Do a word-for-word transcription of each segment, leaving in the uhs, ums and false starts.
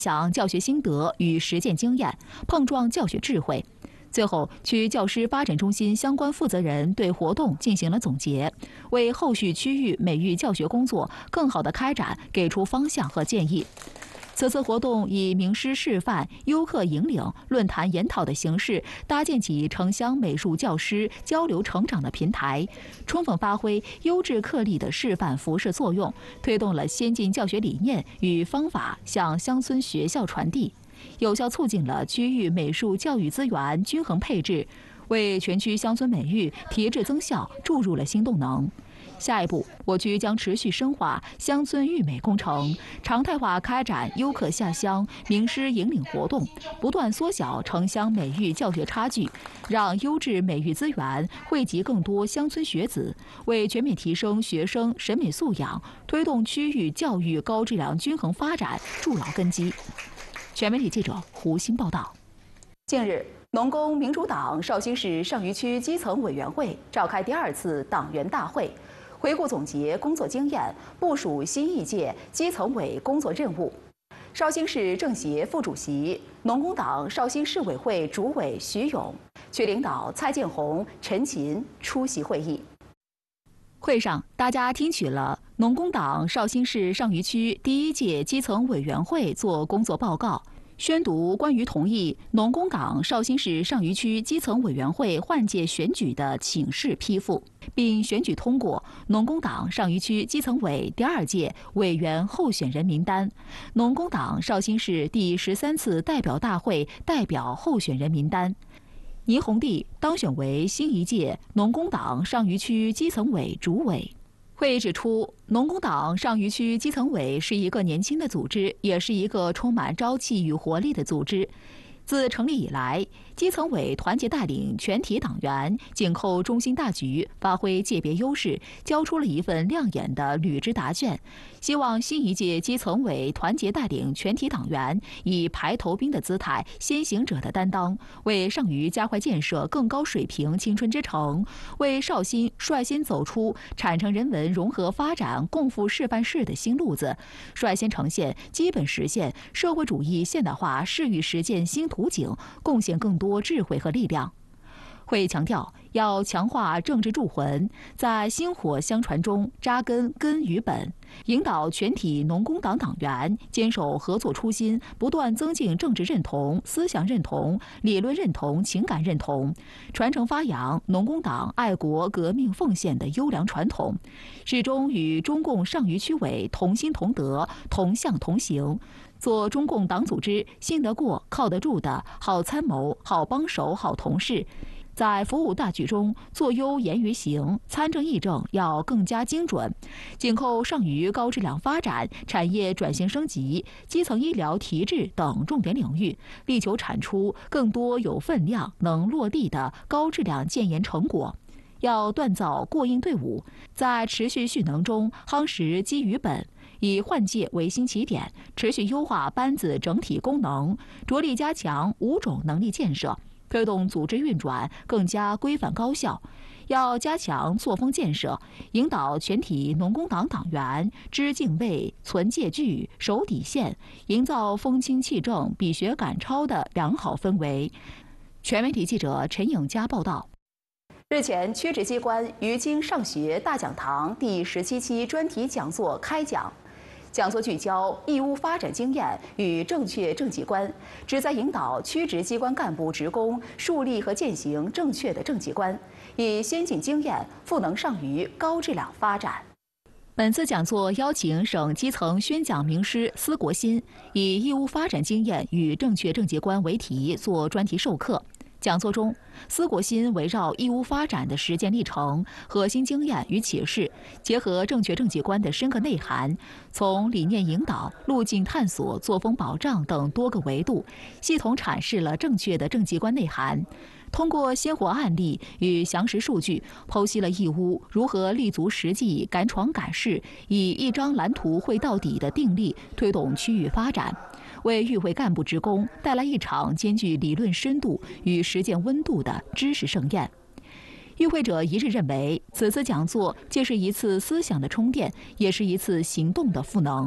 享教学心得与实践经验，碰撞教学智慧。最后，区教师发展中心相关负责人对活动进行了总结，为后续区域美育教学工作更好的开展给出方向和建议。此次活动以名师示范、优课引领、论坛研讨的形式，搭建起城乡美术教师交流成长的平台，充分发挥优质课例的示范辐射作用，推动了先进教学理念与方法向乡村学校传递，有效促进了区域美术教育资源均衡配置，为全区乡村美育提质增效注入了新动能。下一步，我区将持续深化乡村育美工程，常态化开展优课下乡、名师引领活动，不断缩小城乡美育教学差距，让优质美育资源惠及更多乡村学子，为全面提升学生审美素养、推动区域教育高质量均衡发展筑牢根基。全媒体记者胡鑫报道。近日，农工民主党绍兴市上虞区基层委员会召开第二次党员大会，回顾总结工作经验，部署新一届基层委工作任务。绍兴市政协副主席、农工党绍兴市委会主委徐勇、区领导蔡建红、陈琴出席会议。会上，大家听取了农工党绍兴市上虞区第一届基层委员会作工作报告，宣读关于同意农工党绍兴市上虞区基层委员会换届选举的请示批复，并选举通过农工党上虞区基层委第二届委员候选人名单、农工党绍兴市第十三次代表大会代表候选人名单。倪虹娣当选为新一届农工党上虞区基层委主委。会议指出，农工党上虞区基层委是一个年轻的组织，也是一个充满朝气与活力的组织。自成立以来，基层委团结带领全体党员，紧扣中心大局，发挥界别优势，交出了一份亮眼的履职答卷。希望新一届基层委团结带领全体党员，以排头兵的姿态、先行者的担当，为上虞加快建设更高水平青春之城，为绍兴率先走出产城人文融合发展共赴示范式的新路子，率先呈现基本实现社会主义现代化誓与实践新途径，贡献更多智慧和力量。会强调，要强化政治铸魂，在薪火相传中扎根根与本，引导全体农工党党员坚守合作初心，不断增进政治认同、思想认同、理论认同、情感认同，传承发扬农工党爱国革命奉献的优良传统，始终与中共上虞区委同心同德、同向同行，做中共党组织信得过、靠得住的好参谋、好帮手、好同事。在服务大局中做优言于行，参政议政要更加精准，紧扣上虞高质量发展、产业转型升级、基层医疗提质等重点领域，力求产出更多有分量、能落地的高质量建言成果。要锻造过硬队伍，在持续蓄能中夯实基于本，以换届为新起点，持续优化班子整体功能，着力加强五种能力建设，推动组织运转更加规范高效。要加强作风建设，引导全体农工党党员知敬畏、存戒惧、守底线，营造风清气正、比学赶超的良好氛围。全媒体记者陈颖佳报道。日前，区直机关于京上学大讲堂第十七期专题讲座开讲。讲座聚焦义乌发展经验与正确政绩观，旨在引导区直机关干部职工树立和践行正确的政绩观，以先进经验赋能上虞高质量发展。本次讲座邀请省基层宣讲名师司国新，以义乌发展经验与正确政绩观为题做专题授课。讲座中，司国新围绕义乌发展的实践历程、核心经验与启示，结合正确政绩观的深刻内涵，从理念引导、路径探索、作风保障等多个维度，系统阐释了正确的政绩观内涵。通过鲜活案例与详实数据，剖析了义乌如何立足实际、敢闯敢试，以一张蓝图绘到底的定力推动区域发展，为与会干部职工带来一场兼具理论深度与实践温度的知识盛宴。与会者一致认为，此次讲座既是一次思想的充电，也是一次行动的赋能。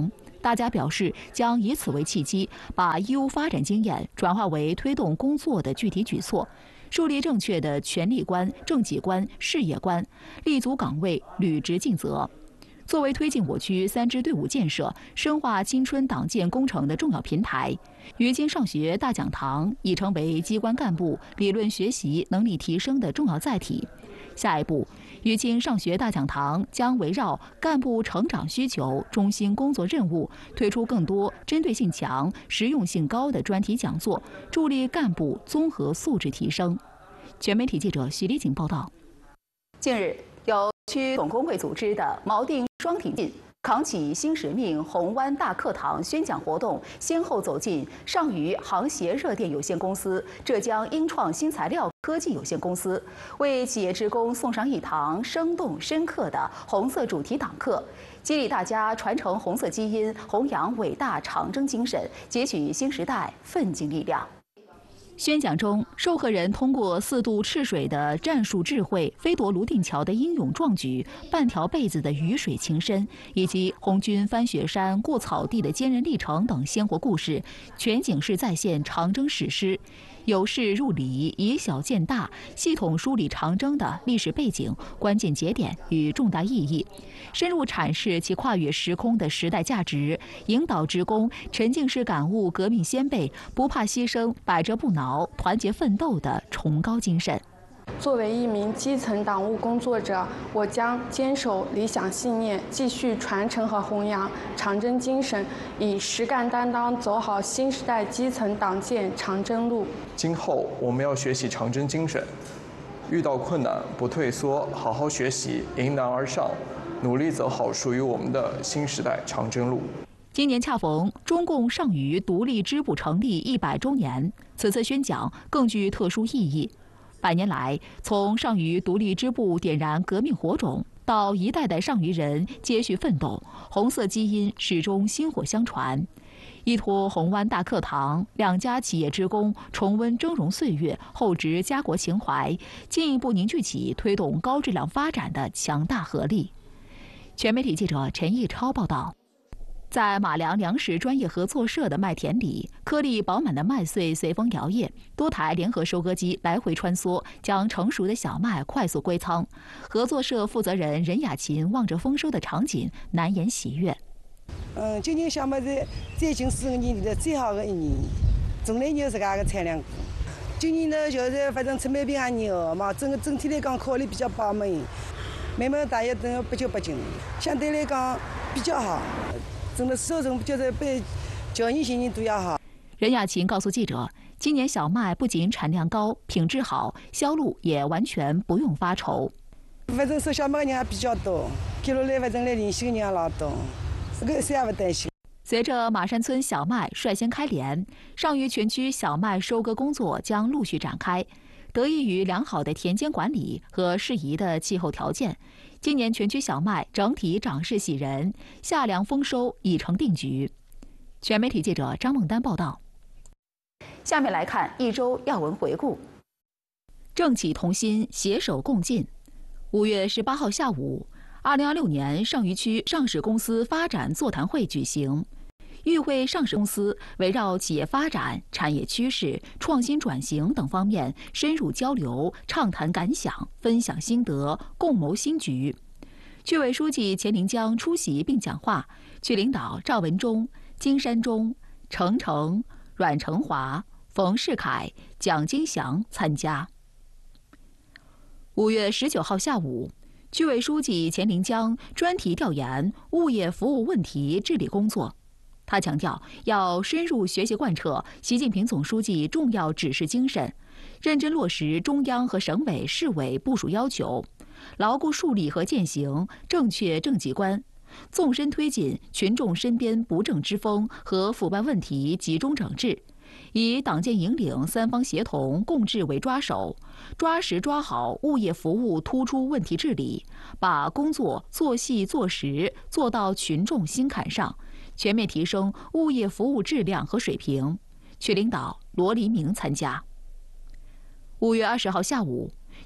大家表示将以此为契机，把义务发展经验转化为推动工作的具体举措，树立正确的权力观、政绩观、事业观，立足岗位，履职尽责。作为推进我区三支队伍建设、深化青春党建工程的重要平台，于京上学大讲堂已成为机关干部理论学习能力提升的重要载体。下一步，于京上学大讲堂将围绕干部成长需求、中心工作任务，推出更多针对性强、实用性高的专题讲座，助力干部综合素质提升。全媒体记者徐丽锦报道。近日，由区总工会组织的锚定双挺进、扛起新使命红湾大课堂宣讲活动，先后走进上虞航协热电有限公司、浙江英创新材料科技有限公司，为企业职工送上一堂生动深刻的红色主题党课，激励大家传承红色基因，弘扬伟大长征精神，截取新时代奋进力量。宣讲中，授课人通过四渡赤水的战术智慧、飞夺泸定桥的英勇壮举、半条被子的鱼水情深，以及红军翻雪山、过草地的坚韧历程等鲜活故事，全景式再现长征史诗。由事入理，以小见大，系统梳理长征的历史背景、关键节点与重大意义，深入阐释其跨越时空的时代价值，引导职工沉浸式感悟革命先辈不怕牺牲、百折不挠、团结奋斗的崇高精神。 作为一名基层党务工作者，我将坚守理想信念，继续传承和弘扬长征精神，以实干担当走好新时代基层党建长征路。 今后我们要学习长征精神，遇到困难不退缩，好好学习，迎难而上，努力走好属于我们的新时代长征路。 今年恰逢中共上虞独立支部成立一百周年，此次宣讲更具特殊意义。百年来，从上虞独立支部点燃革命火种，到一代代上虞人接续奋斗，红色基因始终薪火相传。依托红湾大课堂，两家企业职工重温峥嵘岁月、厚植家国情怀，进一步凝聚起推动高质量发展的强大合力。全媒体记者陈毅超报道。在马良粮食专业合作社的麦田里，颗粒饱满的麦穗随风摇曳，多台联合收割机来回穿梭，将成熟的小麦快速归仓。合作社负责人任雅琴望着丰收的场景，难言喜悦。 嗯，今年小麦是最近四个年里的最好的一年，从来没有这样的产量过。今年呢，就是反正成本比较牛嘛，整个整体来讲口味比较饱满，每亩大约都有八九八斤，相对来讲比较好。整个收成就是比去年新年都要好。 任雅琴告诉记者，今年小麦不仅产量高、品质好，销路也完全不用发愁。 反正收小麦的人还比较多，给下来反正来联系的人也老多，这个谁也不担心。 随着马山村小麦率先开镰，上虞全区小麦收割工作将陆续展开。得益于良好的田间管理和适宜的气候条件，今年全区小麦整体长势喜人，夏粮丰收已成定局。全媒体记者张梦丹报道。下面来看一周要闻回顾。政企同心，携手共进。五月十八号下午，二零二六年上虞区上市公司发展座谈会举行。与会上市公司围绕企业发展、产业趋势、创新转型等方面深入交流，畅谈感想，分享心得，共谋新局。区委书记钱林江出席并讲话，区领导赵文忠、金山忠、程程、阮成华、冯世凯、蒋金祥参加。五月十九号下午，区委书记钱林江专题调研物业服务问题治理工作。他强调，要深入学习贯彻习近平总书记重要指示精神，认真落实中央和省委、市委部署要求，牢固树立和践行正确政绩观，纵深推进群众身边不正之风和腐败问题集中整治，以党建引领、三方协同共治为抓手，抓实抓好物业服务突出问题治理，把工作做细做实，做到群众心坎上，全面提升物业服务质量和水平。区领导罗黎明参加。五月二十号下午，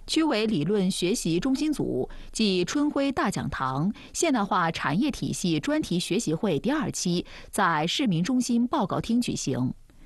区委理论学习中心组暨春晖大讲堂现代化产业体系专题学习会第二期在市民中心报告厅举行。